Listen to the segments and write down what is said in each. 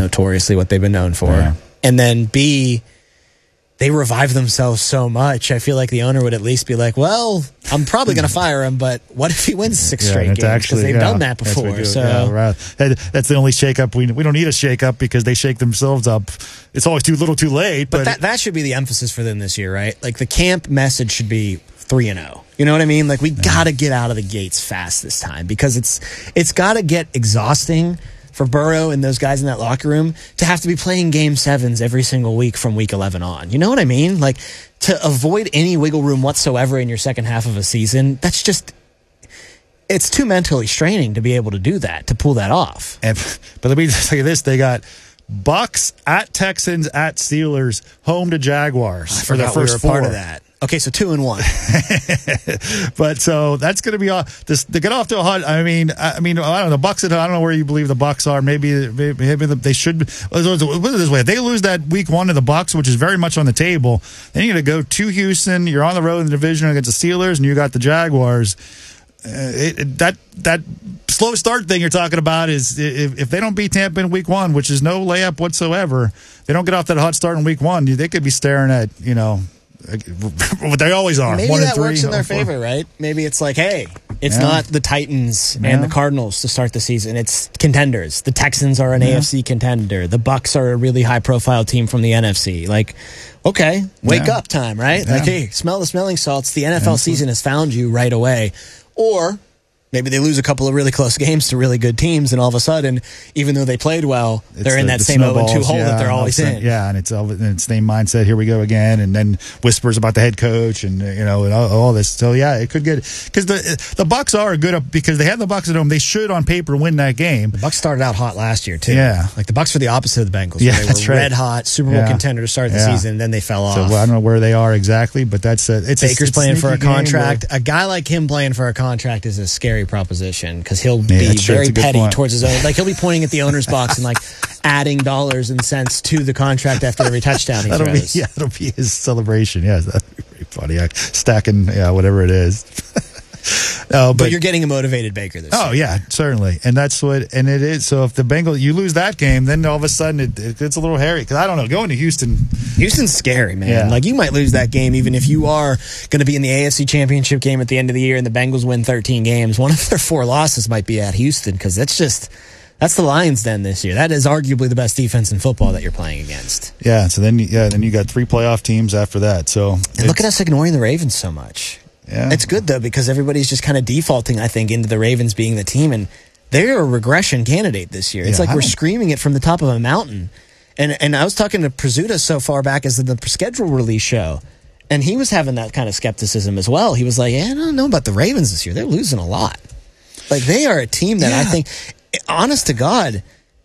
notoriously what they've been known for. Yeah. And then B, they revive themselves so much. I feel like the owner would at least be like, well, I'm probably going to fire him, but what if he wins 6 straight games? Because they've done that before. So that's the only shakeup. We don't need a shakeup because they shake themselves up. It's always too late. But that should be the emphasis for them this year, right? Like the camp message should be 3-0. You know what I mean? Like we got to get out of the gates fast this time because it's got to get exhausting for Burrow and those guys in that locker room to have to be playing game 7s every single week from week 11 on. You know what I mean? Like to avoid any wiggle room whatsoever in your second half of a season, that's just, it's too mentally straining to be able to do that, to pull that off. But let me tell you this, they got Bucks at Texans at Steelers, home to Jaguars for their first part of that. Okay, so 2-1. But so that's going to be to get off to a hot. I mean, I don't know. The Bucks. I don't know where you believe the Bucks are. Maybe they should. Put it this way: if they lose that week 1 to the Bucks, which is very much on the table, then you're going to go to Houston. You're on the road in the division against the Steelers, and you got the Jaguars. That slow start thing you're talking about is if they don't beat Tampa in week 1, which is no layup whatsoever, they don't get off that hot start in week 1. They could be staring at what they always are. Maybe 1 and that 3, works in their favor, right? Maybe it's like, hey, it's not the Titans and the Cardinals to start the season. It's contenders. The Texans are an AFC contender. The Bucks are a really high-profile team from the NFC. Like, okay, wake up time, right? Yeah. Like, hey, smell the smelling salts. The NFL season has found you right away. Or maybe they lose a couple of really close games to really good teams, and all of a sudden, even though they played well, they're in that same 0-2 hole that they're always in. Yeah, and it's the same mindset. Here we go again, and then whispers about the head coach, and and all this. So yeah, it could get because the Bucks are good because they have the Bucks at home. They should, on paper, win that game. The Bucks started out hot last year too. Yeah, like the Bucks were the opposite of the Bengals. Yeah, they were red hot Super Bowl contender to start the season. Then they fell off. So I don't know where they are exactly, but it's Baker's playing for a contract. A guy like him playing for a contract is a scary proposition. Because he'll be very petty towards his own. Like he'll be pointing at the owner's box and like adding dollars and cents to the contract after every touchdown he throws. That'll be his celebration. Yeah, that'd be very funny. Stacking, whatever it is. No, but you're getting a motivated Baker this year. Oh yeah, certainly, and that's what, and it is. So if the Bengals, you lose that game, then all of a sudden it gets a little hairy. Because I don't know, going to Houston's scary, man. Yeah. Like you might lose that game even if you are going to be in the AFC Championship game at the end of the year, and the Bengals win 13 games. One of their 4 losses might be at Houston because that's the Lions' den this year. That is arguably the best defense in football that you're playing against. Yeah. So then you got 3 playoff teams after that. So and look at us ignoring the Ravens so much. Yeah. It's good, though, because everybody's just kind of defaulting, I think, into the Ravens being the team, and they're a regression candidate this year. It's like we're screaming it from the top of a mountain. And I was talking to Prizzuta so far back as the schedule release show, and he was having that kind of skepticism as well. He was like, I don't know about the Ravens this year. They're losing a lot. Like, they are a team that I think, honest to God,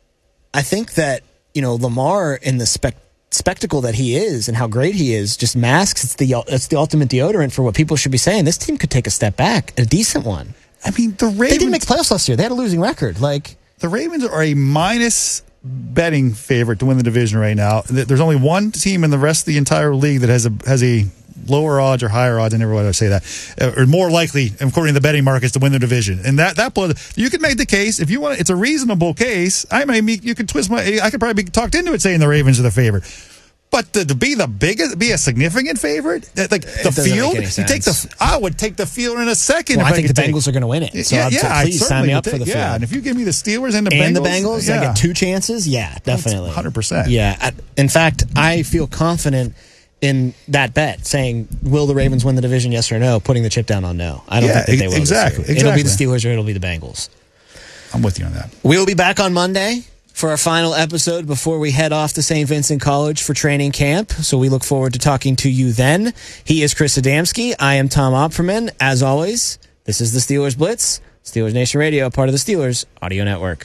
I think that, Lamar in the spectacle that he is and how great he is just masks it's the ultimate deodorant for what people should be saying. This team could take a step back, a decent one. I mean, the Ravens, they didn't make playoffs last year. They had a losing record. Like the Ravens are a minus betting favorite to win the division right now. There's only one team in the rest of the entire league that has a lower odds or higher odds. I never want to say that, or more likely, according to the betting markets, to win the division. And that you could make the case if you want. It's a reasonable case. You could twist I could probably be talked into it saying the Ravens are the favorite. But to be the biggest, be a significant favorite, like the field, I would take the field in a second. Well, I think the Bengals are going to win it. So please sign me up for the field. Yeah, and if you give me the Steelers and the Bengals, I get 2 chances. Yeah, definitely, 100%. Yeah, in fact, I feel confident in that bet, saying will the Ravens win the division? Yes or no. Putting the chip down on no. I don't think that they will. Exactly. It'll be the Steelers or it'll be the Bengals. I'm with you on that. We'll be back on Monday for our final episode before we head off to St. Vincent College for training camp. So we look forward to talking to you then. He is Chris Adamski. I am Tom Opferman. As always, this is the Steelers Blitz, Steelers Nation Radio, part of the Steelers Audio Network.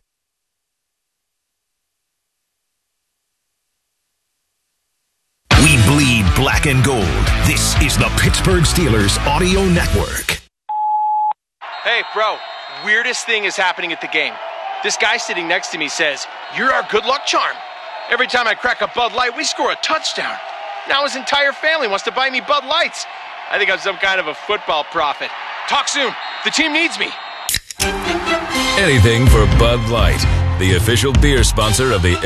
We bleed black and gold. This is the Pittsburgh Steelers Audio Network. Hey, bro, weirdest thing is happening at the game. This guy sitting next to me says, "You're our good luck charm. Every time I crack a Bud Light, we score a touchdown." Now his entire family wants to buy me Bud Lights. I think I'm some kind of a football prophet. Talk soon. The team needs me. Anything for Bud Light, the official beer sponsor of the